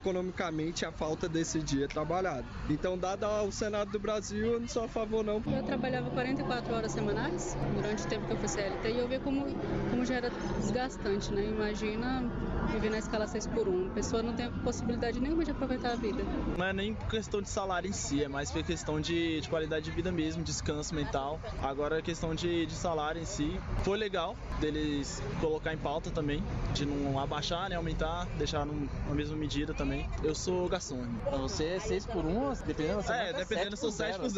economicamente a falta desse dia trabalhado. Então, dado ao Senado do Brasil, eu não sou a favor não. Eu trabalhava 44 horas semanais durante o tempo que eu fui CLT e eu vi como já era desgastante, né? Imagina viver na escala 6x1. A pessoa não tem possibilidade nenhuma de aproveitar a vida. Não é nem questão de salário em si, é mais questão de qualidade de vida mesmo, descanso mental. Agora a questão de salário em si, foi legal deles colocar em pauta também, de não abaixar, né, aumentar, deixar na mesma medida também. Eu sou garçom. Você é 6x1, dependendo da dependendo, sou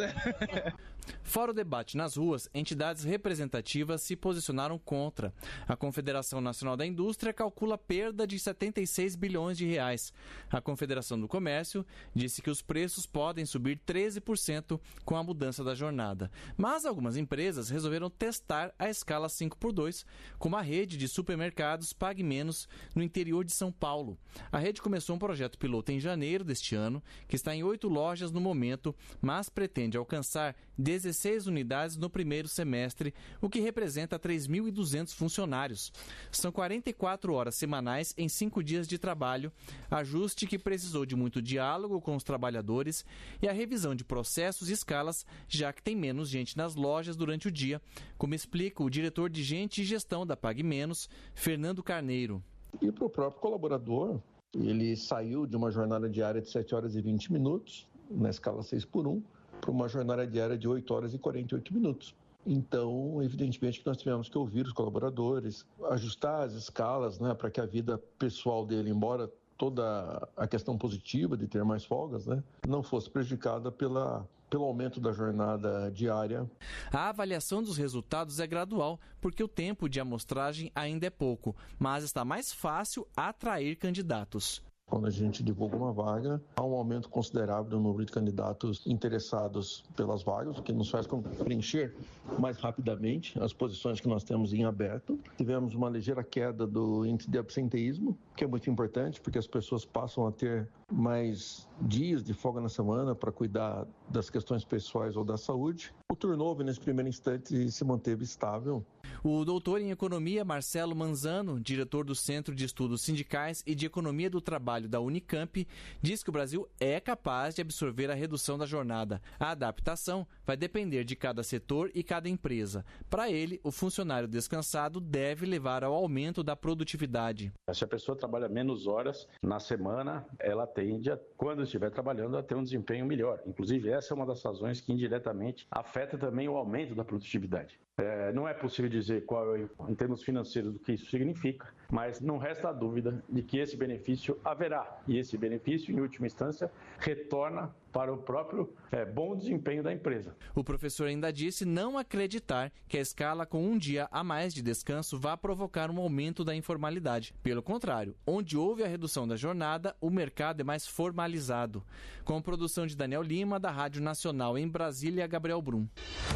7x0. Fora o debate nas ruas, entidades representativas se posicionaram contra. A Confederação Nacional da Indústria calcula perda de 76 bilhões de reais. A Confederação do Comércio disse que os preços podem subir 13% com a mudança da jornada. Mas algumas empresas resolveram testar a escala 5x2, como a rede de supermercados Pague Menos no interior de São Paulo. A rede começou um projeto piloto em janeiro deste ano, que está em 8 lojas no momento, mas pretende alcançar 16 unidades no primeiro semestre, o que representa 3.200 funcionários. São 44 horas semanais em 5 dias de trabalho, ajuste que precisou de muito diálogo com os trabalhadores e a revisão de processos e escalas, já que tem menos gente nas lojas durante o dia, como explica o diretor de Gente e Gestão da Pague Menos, Fernando Carneiro. E para o próprio colaborador, ele saiu de uma jornada diária de 7 horas e 20 minutos, na escala 6x1, para uma jornada diária de 8 horas e 48 minutos. Então, evidentemente que nós tivemos que ouvir os colaboradores, ajustar as escalas, né, para que a vida pessoal dele, embora toda a questão positiva de ter mais folgas, né, não fosse prejudicada pelo aumento da jornada diária. A avaliação dos resultados é gradual, porque o tempo de amostragem ainda é pouco, mas está mais fácil atrair candidatos. Quando a gente divulga uma vaga, há um aumento considerável do número de candidatos interessados pelas vagas, o que nos faz preencher mais rapidamente as posições que nós temos em aberto. Tivemos uma ligeira queda do índice de absenteísmo, que é muito importante, porque as pessoas passam a ter mais dias de folga na semana para cuidar das questões pessoais ou da saúde. O turnover, nesse primeiro instante, se manteve estável. O doutor em economia Marcelo Manzano, diretor do Centro de Estudos Sindicais e de Economia do Trabalho da Unicamp, diz que o Brasil é capaz de absorver a redução da jornada. A adaptação vai depender de cada setor e cada empresa. Para ele, o funcionário descansado deve levar ao aumento da produtividade. Se a pessoa trabalha menos horas na semana, ela tende, quando estiver trabalhando, a ter um desempenho melhor. Inclusive, essa é uma das razões que indiretamente afeta também o aumento da produtividade. Não é possível dizer qual é, em termos financeiros, do que isso significa, mas não resta a dúvida de que esse benefício haverá. E esse benefício, em última instância, retorna para o próprio bom desempenho da empresa. O professor ainda disse não acreditar que a escala com um dia a mais de descanso vá provocar um aumento da informalidade. Pelo contrário, onde houve a redução da jornada, o mercado é mais formalizado. Com produção de Daniel Lima, da Rádio Nacional em Brasília, Gabriel Brum.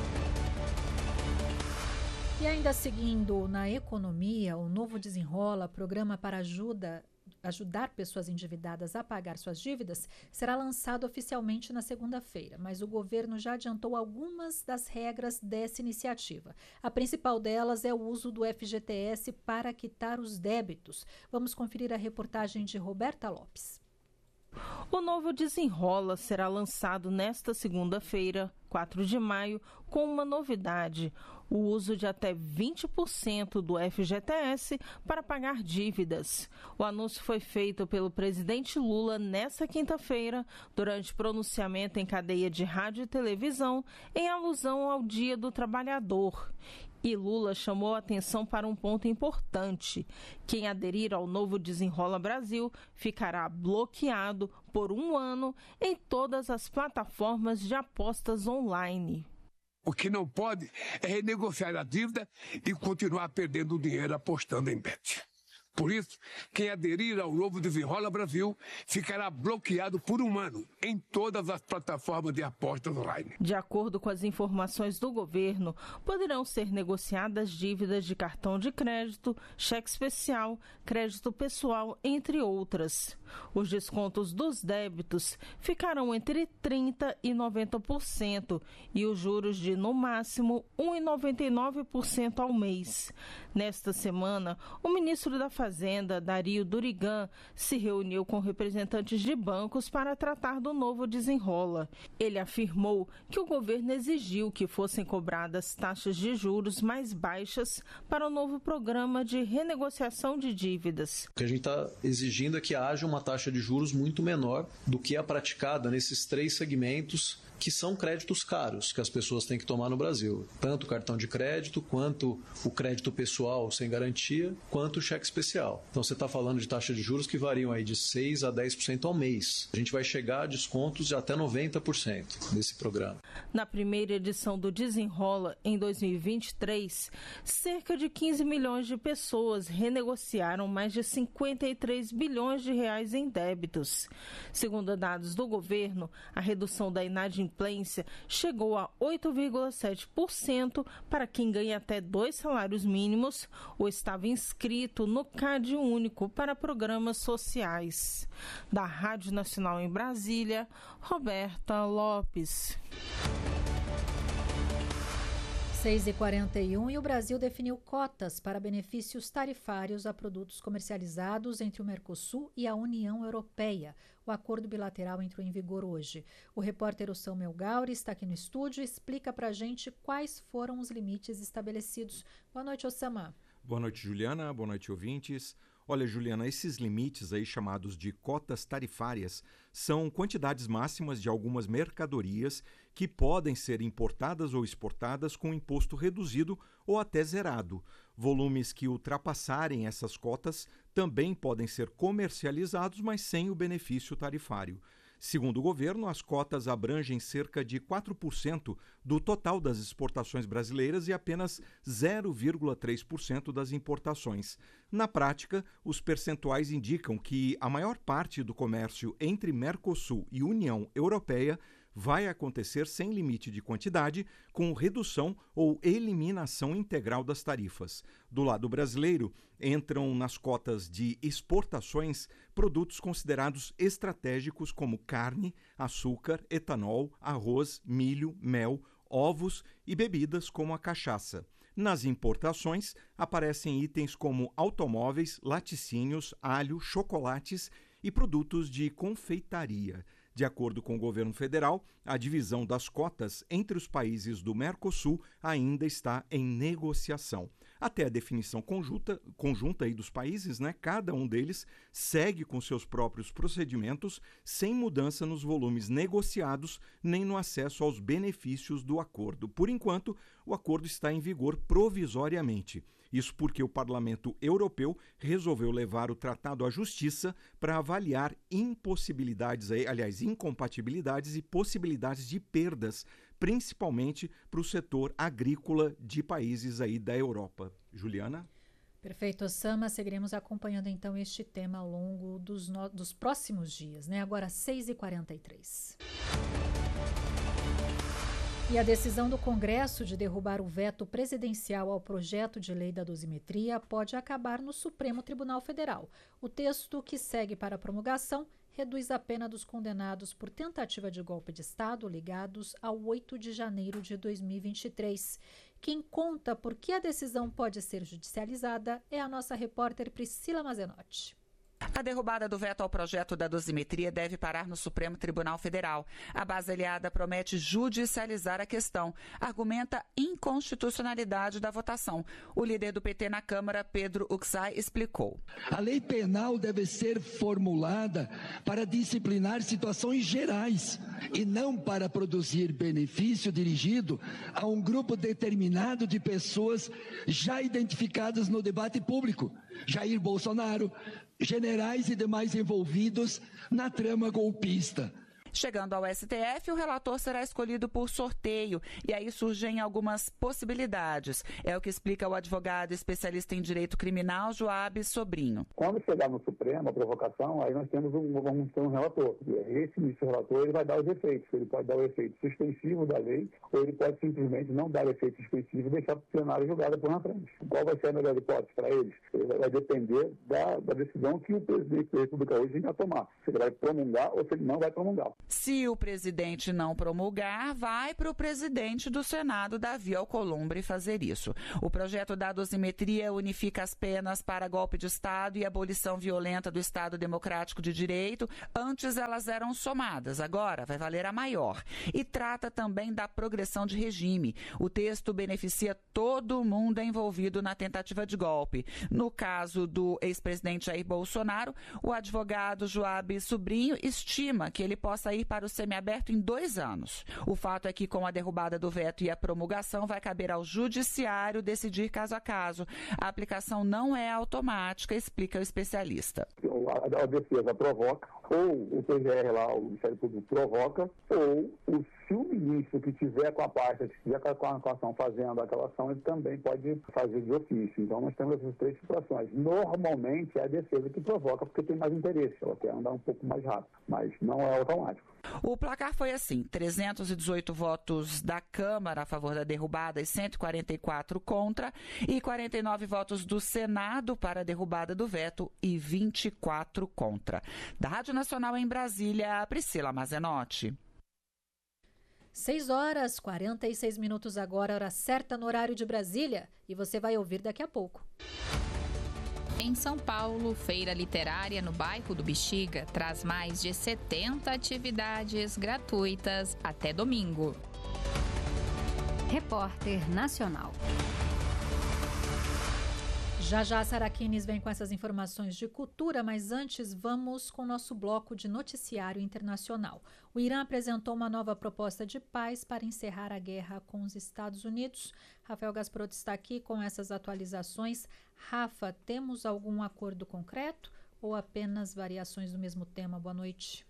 E ainda seguindo na economia, o Novo Desenrola, programa para ajudar pessoas endividadas a pagar suas dívidas, será lançado oficialmente na segunda-feira, mas o governo já adiantou algumas das regras dessa iniciativa. A principal delas é o uso do FGTS para quitar os débitos. Vamos conferir a reportagem de Roberta Lopes. O Novo Desenrola será lançado nesta segunda-feira, 4 de maio, com uma novidade: o uso de até 20% do FGTS para pagar dívidas. O anúncio foi feito pelo presidente Lula nesta quinta-feira, durante pronunciamento em cadeia de rádio e televisão, em alusão ao Dia do Trabalhador. E Lula chamou a atenção para um ponto importante: quem aderir ao Novo Desenrola Brasil ficará bloqueado por 1 ano em todas as plataformas de apostas online. O que não pode é renegociar a dívida e continuar perdendo dinheiro apostando em bet. Por isso, quem aderir ao Novo Desenrola Brasil ficará bloqueado por 1 ano em todas as plataformas de apostas online. De acordo com as informações do governo, poderão ser negociadas dívidas de cartão de crédito, cheque especial, crédito pessoal, entre outras. Os descontos dos débitos ficarão entre 30% e 90% e os juros de, no máximo, 1,99% ao mês. Nesta semana, o ministro da Fazenda, Dario Durigan, se reuniu com representantes de bancos para tratar do novo desenrola. Ele afirmou que o governo exigiu que fossem cobradas taxas de juros mais baixas para o novo programa de renegociação de dívidas. O que a gente está exigindo é que haja uma taxa de juros muito menor do que a praticada nesses 3 segmentos que são créditos caros que as pessoas têm que tomar no Brasil. Tanto o cartão de crédito, quanto o crédito pessoal sem garantia, quanto o cheque especial. Então você está falando de taxas de juros que variam aí de 6% a 10% ao mês. A gente vai chegar a descontos de até 90% nesse programa. Na primeira edição do Desenrola, em 2023, cerca de 15 milhões de pessoas renegociaram mais de 53 bilhões de reais em débitos. Segundo dados do governo, a redução da inadimplência chegou a 8,7% para quem ganha até 2 salários mínimos ou estava inscrito no CAD único para programas sociais. Da Rádio Nacional em Brasília, Roberta Lopes. 6h41 e o Brasil definiu cotas para benefícios tarifários a produtos comercializados entre o Mercosul e a União Europeia. O acordo bilateral entrou em vigor hoje. O repórter Osama Melgauri está aqui no estúdio e explica para a gente quais foram os limites estabelecidos. Boa noite, Osama. Boa noite, Juliana. Boa noite, ouvintes. Olha, Juliana, esses limites aí chamados de cotas tarifárias são quantidades máximas de algumas mercadorias que podem ser importadas ou exportadas com imposto reduzido ou até zerado. Volumes que ultrapassarem essas cotas também podem ser comercializados, mas sem o benefício tarifário. Segundo o governo, as cotas abrangem cerca de 4% do total das exportações brasileiras e apenas 0,3% das importações. Na prática, os percentuais indicam que a maior parte do comércio entre Mercosul e União Europeia vai acontecer sem limite de quantidade, com redução ou eliminação integral das tarifas. Do lado brasileiro, entram nas cotas de exportações produtos considerados estratégicos como carne, açúcar, etanol, arroz, milho, mel, ovos e bebidas como a cachaça. Nas importações, aparecem itens como automóveis, laticínios, alho, chocolates e produtos de confeitaria. De acordo com o governo federal, a divisão das cotas entre os países do Mercosul ainda está em negociação. Até a definição conjunta aí dos países, cada um deles segue com seus próprios procedimentos, sem mudança nos volumes negociados nem no acesso aos benefícios do acordo. Por enquanto, o acordo está em vigor provisoriamente. Isso porque o Parlamento Europeu resolveu levar o tratado à justiça para avaliar incompatibilidades e possibilidades de perdas, principalmente para o setor agrícola de países aí da Europa. Juliana? Perfeito, Osama. Seguiremos acompanhando então este tema ao longo dos próximos dias, Agora 6h43. E a decisão do Congresso de derrubar o veto presidencial ao projeto de lei da dosimetria pode acabar no Supremo Tribunal Federal. O texto que segue para a promulgação reduz a pena dos condenados por tentativa de golpe de Estado ligados ao 8 de janeiro de 2023. Quem conta por que a decisão pode ser judicializada é a nossa repórter Priscila Mazenotti. A derrubada do veto ao projeto da dosimetria deve parar no Supremo Tribunal Federal. A base aliada promete judicializar a questão. Argumenta inconstitucionalidade da votação. O líder do PT na Câmara, Pedro Uxay, explicou. A lei penal deve ser formulada para disciplinar situações gerais e não para produzir benefício dirigido a um grupo determinado de pessoas já identificadas no debate público. Jair Bolsonaro, generais e demais envolvidos na trama golpista. Chegando ao STF, o relator será escolhido por sorteio e aí surgem algumas possibilidades. É o que explica o advogado especialista em direito criminal, Joab Sobrinho. Quando chegar no Supremo, a provocação, aí nós vamos ter um relator. E esse ministro relator ele vai dar os efeitos. Ele pode dar o efeito suspensivo da lei ou ele pode simplesmente não dar o efeito suspensivo e deixar o plenário julgado por na frente. Qual vai ser a melhor hipótese para eles? Vai depender da decisão que o presidente da República hoje vai tomar. Se ele vai promulgar ou se ele não vai promulgar. Se o presidente não promulgar, vai para o presidente do Senado, Davi Alcolumbre, fazer isso. O projeto da dosimetria unifica as penas para golpe de Estado e abolição violenta do Estado Democrático de Direito. Antes elas eram somadas, agora vai valer a maior. E trata também da progressão de regime. O texto beneficia todo mundo envolvido na tentativa de golpe. No caso do ex-presidente Jair Bolsonaro, o advogado Joab Sobrinho estima que ele possa ir para o semiaberto em 2 anos. O fato é que com a derrubada do veto e a promulgação vai caber ao judiciário decidir caso a caso. A aplicação não é automática, explica o especialista. A defesa provoca, ou o PGR lá, o Ministério Público provoca, ou se o ministro que tiver com a parte, que estiver com a ação fazendo aquela ação, ele também pode fazer de ofício. Então nós temos essas 3 situações. Normalmente é a defesa que provoca porque tem mais interesse, ela quer andar um pouco mais rápido, mas não é automático. O placar foi assim, 318 votos da Câmara a favor da derrubada e 144 contra, e 49 votos do Senado para a derrubada do veto e 24 contra. Da Rádio Nacional em Brasília, Priscila Mazenotti. 6h46 agora, hora certa no horário de Brasília, e você vai ouvir daqui a pouco. Em São Paulo, Feira Literária no bairro do Bexiga traz mais de 70 atividades gratuitas até domingo. Repórter Nacional. Já a Sara Kines vem com essas informações de cultura, mas antes vamos com o nosso bloco de noticiário internacional. O Irã apresentou uma nova proposta de paz para encerrar a guerra com os Estados Unidos. Rafael Gasparotto está aqui com essas atualizações. Rafa, temos algum acordo concreto ou apenas variações do mesmo tema? Boa noite.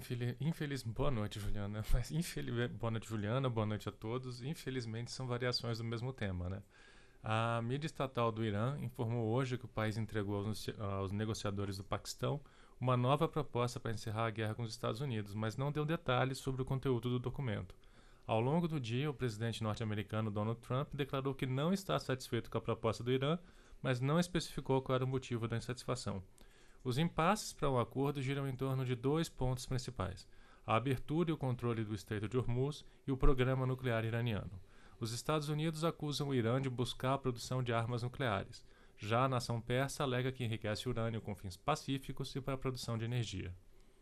Boa noite, Juliana. Boa noite, Juliana. Boa noite a todos. Infelizmente, são variações do mesmo tema, né? A mídia estatal do Irã informou hoje que o país entregou aos negociadores do Paquistão uma nova proposta para encerrar a guerra com os Estados Unidos, mas não deu detalhes sobre o conteúdo do documento. Ao longo do dia, o presidente norte-americano Donald Trump declarou que não está satisfeito com a proposta do Irã, mas não especificou qual era o motivo da insatisfação. Os impasses para um acordo giram em torno de 2 pontos principais: a abertura e o controle do Estreito de Hormuz e o programa nuclear iraniano. Os Estados Unidos acusam o Irã de buscar a produção de armas nucleares. Já a nação persa alega que enriquece urânio com fins pacíficos e para a produção de energia.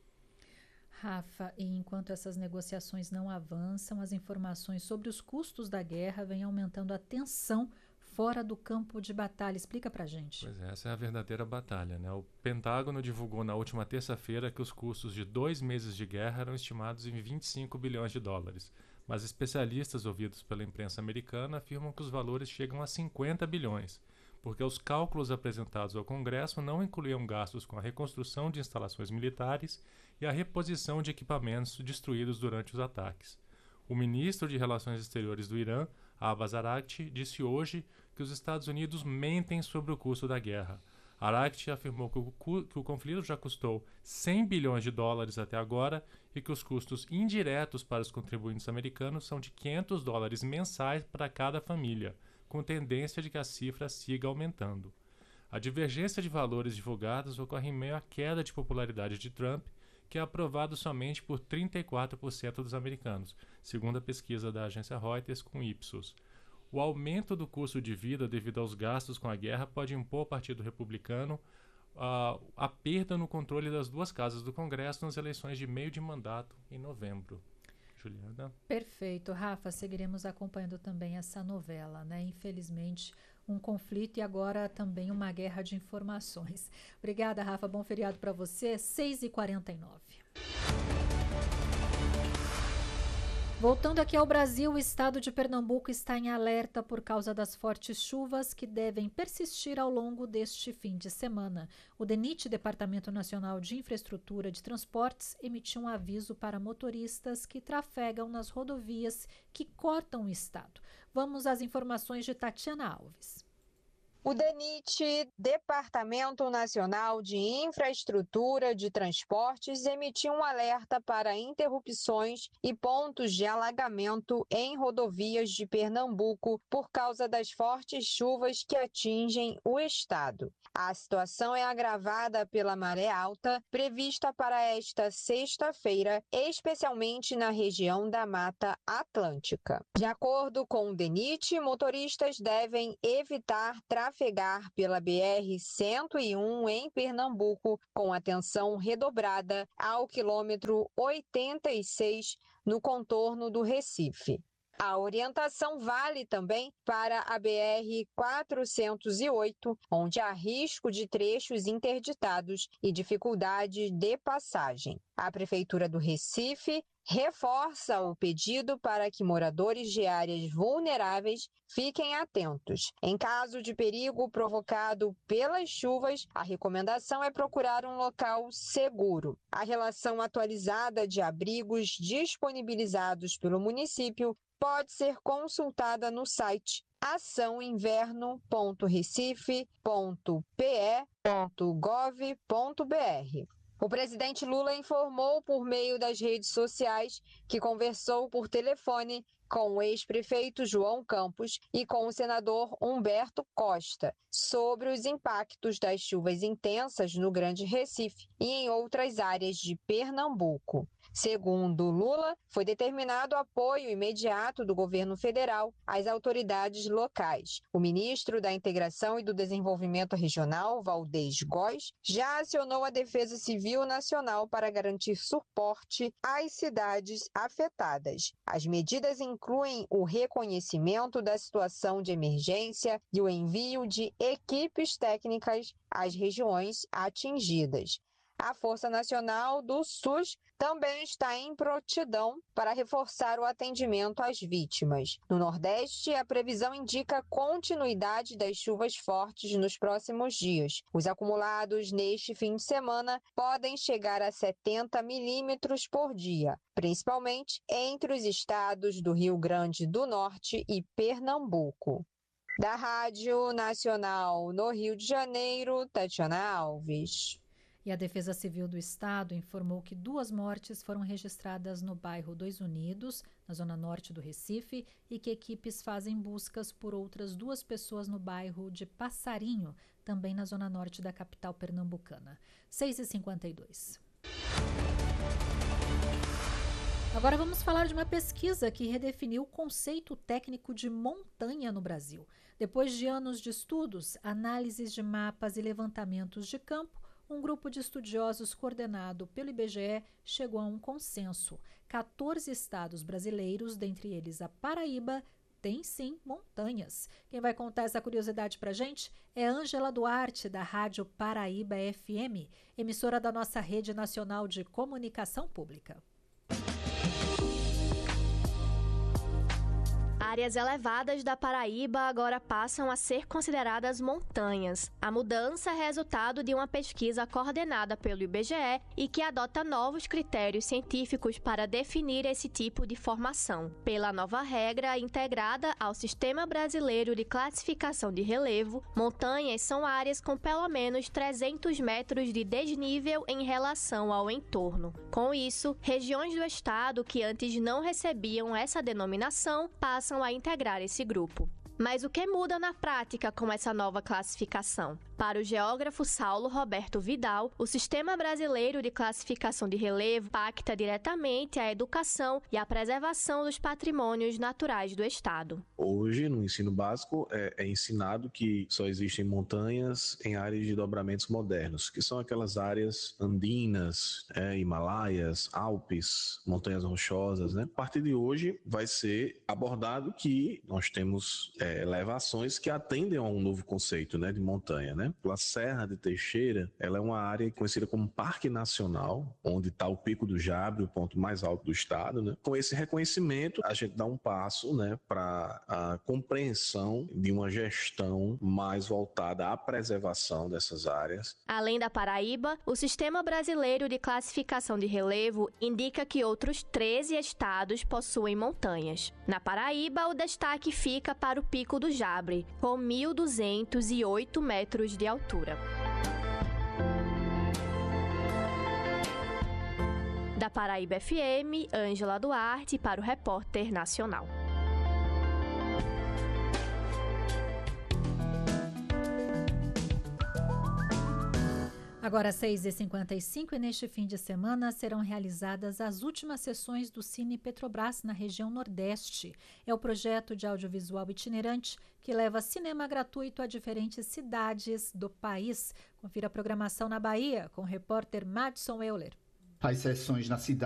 Rafa, e enquanto essas negociações não avançam, as informações sobre os custos da guerra vêm aumentando a tensão fora do campo de batalha. Explica pra gente. Pois é, essa é a verdadeira batalha, né? O Pentágono divulgou na última terça-feira que os custos de 2 meses de guerra eram estimados em 25 bilhões de dólares. Mas especialistas ouvidos pela imprensa americana afirmam que os valores chegam a 50 bilhões, porque os cálculos apresentados ao Congresso não incluíam gastos com a reconstrução de instalações militares e a reposição de equipamentos destruídos durante os ataques. O ministro de Relações Exteriores do Irã, Abbas Araghchi, disse hoje que os Estados Unidos mentem sobre o custo da guerra. Araghchi afirmou que o conflito já custou 100 bilhões de dólares até agora e que os custos indiretos para os contribuintes americanos são de 500 dólares mensais para cada família, com tendência de que a cifra siga aumentando. A divergência de valores divulgados ocorre em meio à queda de popularidade de Trump, que é aprovado somente por 34% dos americanos, segundo a pesquisa da agência Reuters com Ipsos. O aumento do custo de vida devido aos gastos com a guerra pode impor ao Partido Republicano a perda no controle das 2 casas do Congresso nas eleições de meio de mandato em novembro. Juliana? Perfeito. Rafa, seguiremos acompanhando também essa novela, né? Infelizmente, um conflito e agora também uma guerra de informações. Obrigada, Rafa. Bom feriado para você. 6h49. Voltando aqui ao Brasil, o estado de Pernambuco está em alerta por causa das fortes chuvas que devem persistir ao longo deste fim de semana. O DENIT, Departamento Nacional de Infraestrutura de Transportes, emitiu um aviso para motoristas que trafegam nas rodovias que cortam o estado. Vamos às informações de Tatiana Alves. O DENIT, Departamento Nacional de Infraestrutura de Transportes, emitiu um alerta para interrupções e pontos de alagamento em rodovias de Pernambuco por causa das fortes chuvas que atingem o estado. A situação é agravada pela maré alta prevista para esta sexta-feira, especialmente na região da Mata Atlântica. De acordo com o DENIT, motoristas devem evitar trafegar pela BR-101 em Pernambuco com atenção redobrada ao quilômetro 86 no contorno do Recife. A orientação vale também para a BR-408, onde há risco de trechos interditados e dificuldade de passagem. A Prefeitura do Recife reforça o pedido para que moradores de áreas vulneráveis fiquem atentos. Em caso de perigo provocado pelas chuvas, a recomendação é procurar um local seguro. A relação atualizada de abrigos disponibilizados pelo município pode ser consultada no site açãoinverno.recife.pe.gov.br. O presidente Lula informou por meio das redes sociais que conversou por telefone com o ex-prefeito João Campos e com o senador Humberto Costa sobre os impactos das chuvas intensas no Grande Recife e em outras áreas de Pernambuco. Segundo Lula, foi determinado apoio imediato do governo federal às autoridades locais. O ministro da Integração e do Desenvolvimento Regional, Valdez Góes, já acionou a Defesa Civil Nacional para garantir suporte às cidades afetadas. As medidas incluem o reconhecimento da situação de emergência e o envio de equipes técnicas às regiões atingidas. A Força Nacional do SUS também está em prontidão para reforçar o atendimento às vítimas. No Nordeste, a previsão indica continuidade das chuvas fortes nos próximos dias. Os acumulados neste fim de semana podem chegar a 70 milímetros por dia, principalmente entre os estados do Rio Grande do Norte e Pernambuco. Da Rádio Nacional no Rio de Janeiro, Tatiana Alves. E a Defesa Civil do Estado informou que 2 mortes foram registradas no bairro Dois Unidos, na zona norte do Recife, e que equipes fazem buscas por outras 2 pessoas no bairro de Passarinho, também na zona norte da capital pernambucana. 6h52. Agora vamos falar de uma pesquisa que redefiniu o conceito técnico de montanha no Brasil. Depois de anos de estudos, análises de mapas e levantamentos de campo, um grupo de estudiosos coordenado pelo IBGE chegou a um consenso. 14 estados brasileiros, dentre eles a Paraíba, têm sim montanhas. Quem vai contar essa curiosidade pra gente é Ângela Duarte, da Rádio Paraíba FM, emissora da nossa Rede Nacional de Comunicação Pública. Áreas elevadas da Paraíba agora passam a ser consideradas montanhas. A mudança é resultado de uma pesquisa coordenada pelo IBGE e que adota novos critérios científicos para definir esse tipo de formação. Pela nova regra integrada ao Sistema Brasileiro de Classificação de Relevo, montanhas são áreas com pelo menos 300 metros de desnível em relação ao entorno. Com isso, regiões do estado que antes não recebiam essa denominação passam a integrar esse grupo. Mas o que muda na prática com essa nova classificação? Para o geógrafo Saulo Roberto Vidal, o Sistema Brasileiro de Classificação de Relevo impacta diretamente a educação e a preservação dos patrimônios naturais do Estado. Hoje, no ensino básico, é ensinado que só existem montanhas em áreas de dobramentos modernos, que são aquelas áreas andinas, Himalaias, Alpes, montanhas rochosas, né? A partir de hoje, vai ser abordado que nós temos elevações que atendem a um novo conceito, né, de montanha, né? né? A Serra de Teixeira, ela é uma área conhecida como Parque Nacional, onde está o Pico do Jabre, o ponto mais alto do estado, né? Com esse reconhecimento, a gente dá um passo, né, para a compreensão de uma gestão mais voltada à preservação dessas áreas. Além da Paraíba, o Sistema Brasileiro de Classificação de Relevo indica que outros 13 estados possuem montanhas. Na Paraíba, o destaque fica para o Pico do Jabre, com 1.208 metros de altura. Da Paraíba FM, Ângela Duarte para o Repórter Nacional. Agora 6h55 e neste fim de semana serão realizadas as últimas sessões do Cine Petrobras na região Nordeste. É o projeto de audiovisual itinerante que leva cinema gratuito a diferentes cidades do país. Confira a programação na Bahia com o repórter Madison Euler. As sessões na cidade